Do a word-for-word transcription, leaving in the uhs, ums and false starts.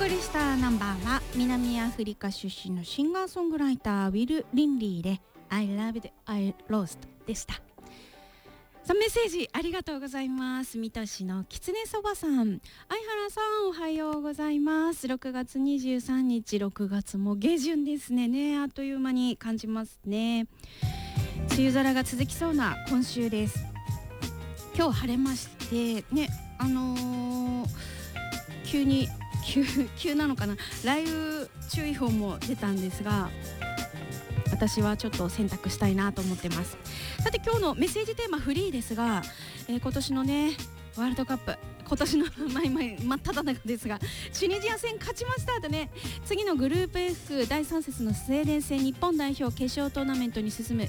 送りしたナンバーは南アフリカ出身のシンガーソングライターウィル・リンリーで I loved I lost でした。さあメッセージありがとうございます。水戸市のきつねそばさん、相原さんおはようございます。ろくがつにじゅうさんにち、ろくがつも下旬ですね。ねあっという間に感じますね。梅雨空が続きそうな今週です。今日晴れましてね、あのー、急に急, 急なのかな、雷雨注意報も出たんですが、私はちょっと洗濯したいなと思ってます。さて今日のメッセージテーマフリーですが、えー、今年のねワールドカップ、今年の前々真っ只中ですが、チュニジア戦勝ちましたとね。次のグループ F だいさん節のスウェーデン戦日本代表決勝トーナメントに進む